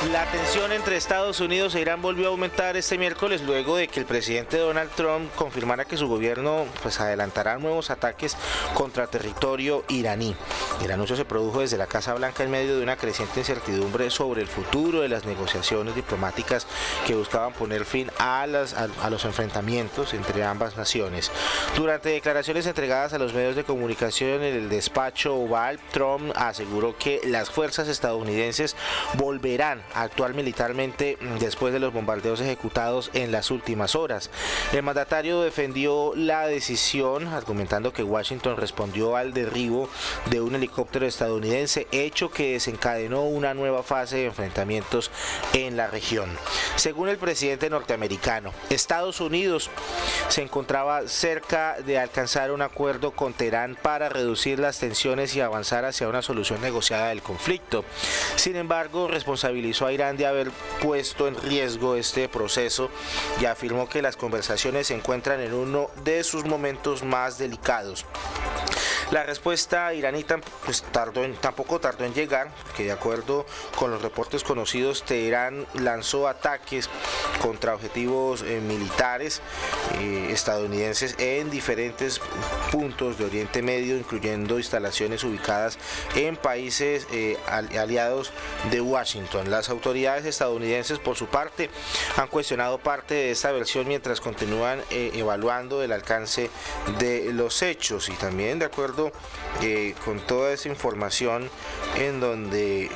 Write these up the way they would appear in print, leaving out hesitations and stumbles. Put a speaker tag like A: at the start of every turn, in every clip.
A: La tensión entre Estados Unidos e Irán volvió a aumentar este miércoles luego de que el presidente Donald Trump confirmara que su gobierno adelantará nuevos ataques contra territorio iraní. El anuncio se produjo desde la Casa Blanca en medio de una creciente incertidumbre sobre el futuro de las negociaciones diplomáticas que buscaban poner fin a los enfrentamientos entre ambas naciones. Durante declaraciones entregadas a los medios de comunicación en el despacho Oval, Trump aseguró que las fuerzas estadounidenses volverán a actuar militarmente después de los bombardeos ejecutados en las últimas horas. El mandatario defendió la decisión, argumentando que Washington respondió al derribo de un helicóptero estadounidense, hecho que desencadenó una nueva fase de enfrentamientos en la región. Según el presidente norteamericano, Estados Unidos se encontraba cerca de alcanzar un acuerdo con Teherán para reducir las tensiones y avanzar hacia una solución negociada del conflicto. Sin embargo, responsabilizó a Irán de haber puesto en riesgo este proceso y afirmó que las conversaciones se encuentran en uno de sus momentos más delicados. La respuesta iraní tampoco tardó en llegar, porque de acuerdo con los reportes conocidos, Teherán lanzó ataques contra objetivos militares estadounidenses en diferentes puntos de Oriente Medio, incluyendo instalaciones ubicadas en países aliados de Washington. Las autoridades estadounidenses, por su parte, han cuestionado parte de esta versión mientras continúan evaluando el alcance de los hechos, y también de acuerdo con toda esa información en donde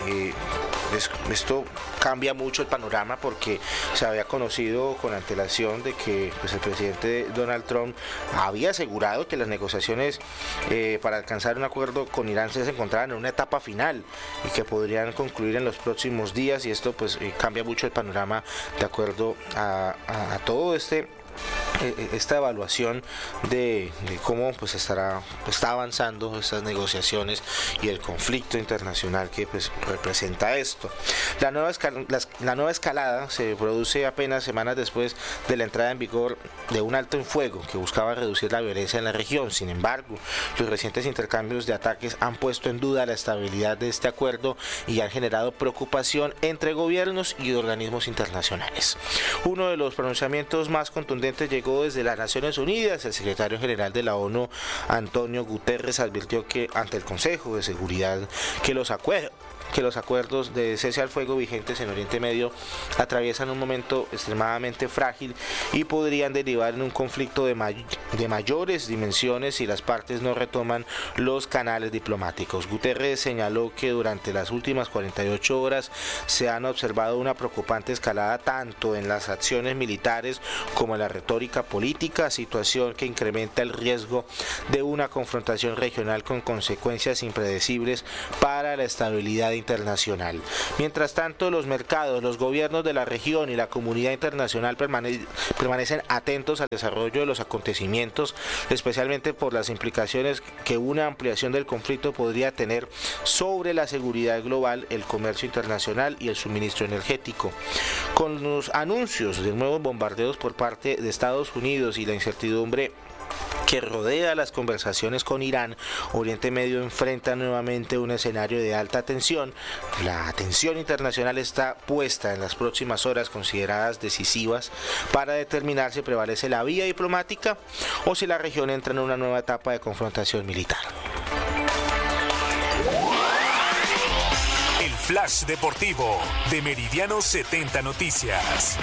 A: esto cambia mucho el panorama, porque se había conocido con antelación de que el presidente Donald Trump había asegurado que las negociaciones para alcanzar un acuerdo con Irán se encontraban en una etapa final y que podrían concluir en los próximos días, y esto cambia mucho el panorama de acuerdo a todo esta evaluación de cómo está avanzando estas negociaciones y el conflicto internacional que representa esto. La nueva escalada se produce apenas semanas después de la entrada en vigor de un alto en fuego que buscaba reducir la violencia en la región. Sin embargo, los recientes intercambios de ataques han puesto en duda la estabilidad de este acuerdo y han generado preocupación entre gobiernos y organismos internacionales. Uno de los pronunciamientos más contundentes llegó desde las Naciones Unidas. El secretario general de la ONU, Antonio Guterres, advirtió que ante el Consejo de Seguridad que los acuerdos de cese al fuego vigentes en Oriente Medio atraviesan un momento extremadamente frágil y podrían derivar en un conflicto de mayores dimensiones si las partes no retoman los canales diplomáticos. Guterres señaló que durante las últimas 48 horas se han observado una preocupante escalada tanto en las acciones militares como en la retórica política, situación que incrementa el riesgo de una confrontación regional con consecuencias impredecibles para la estabilidad internacional. Mientras tanto, los mercados, los gobiernos de la región y la comunidad internacional permanecen atentos al desarrollo de los acontecimientos, especialmente por las implicaciones que una ampliación del conflicto podría tener sobre la seguridad global, el comercio internacional y el suministro energético. Con los anuncios de nuevos bombardeos por parte de Estados Unidos y la incertidumbre que rodea las conversaciones con Irán, Oriente Medio enfrenta nuevamente un escenario de alta tensión. La atención internacional está puesta en las próximas horas, consideradas decisivas para determinar si prevalece la vía diplomática o si la región entra en una nueva etapa de confrontación militar.
B: El Flash Deportivo de Meridiano 70 Noticias.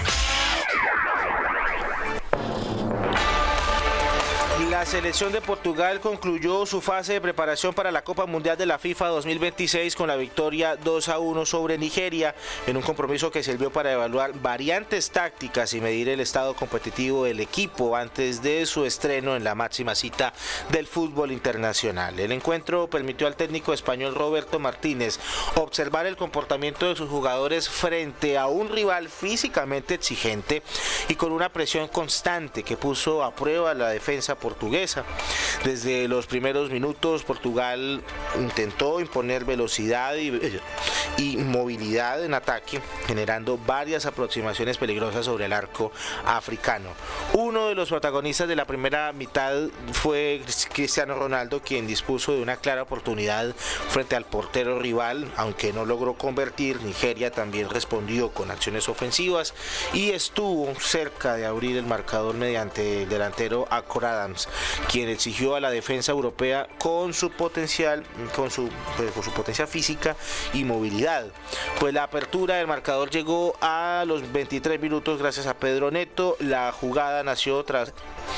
A: La selección de Portugal concluyó su fase de preparación para la Copa Mundial de la FIFA 2026 con la victoria 2-1 sobre Nigeria, en un compromiso que sirvió para evaluar variantes tácticas y medir el estado competitivo del equipo antes de su estreno en la máxima cita del fútbol internacional. El encuentro permitió al técnico español Roberto Martínez observar el comportamiento de sus jugadores frente a un rival físicamente exigente y con una presión constante que puso a prueba la defensa portuguesa portuguesa. Desde los primeros minutos Portugal intentó imponer velocidad y movilidad en ataque, generando varias aproximaciones peligrosas sobre el arco africano. Uno de los protagonistas de la primera mitad fue Cristiano Ronaldo, quien dispuso de una clara oportunidad frente al portero rival, aunque no logró convertir. Nigeria también respondió con acciones ofensivas y estuvo cerca de abrir el marcador mediante el delantero Akor Adams, quien exigió a la defensa europea con su potencial física y movilidad. Pues la apertura del marcador llegó a los 23 minutos gracias a Pedro Neto. La jugada nació tras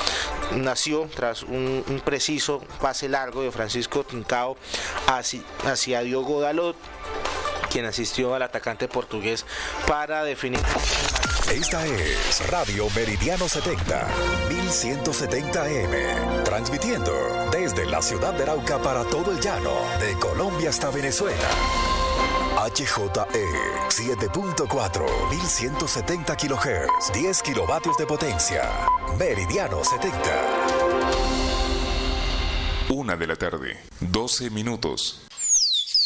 A: un preciso pase largo de Francisco Trincao hacia Diogo Dalot, quien asistió al atacante portugués para definir.
B: Esta es Radio Meridiano 70, 1170 AM, transmitiendo desde la ciudad de Arauca para todo el llano, de Colombia hasta Venezuela. HJE 7.4, 1170 kHz, 10 kilovatios de potencia. Meridiano 70.
C: 1 de la tarde, 12 minutos.